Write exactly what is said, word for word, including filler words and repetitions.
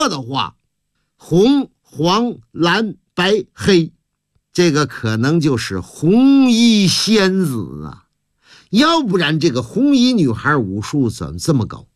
的话，红、黄、蓝、白、黑，这个可能就是红衣仙子啊。要不然这个红衣女孩武术怎么这么高？